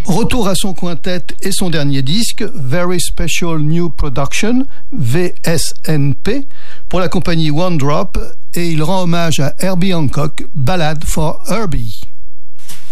Retour à son quintet et son dernier disque, Very Special New Production, VSNP, pour la compagnie One Drop, et il rend hommage à Herbie Hancock, Ballad for Herbie.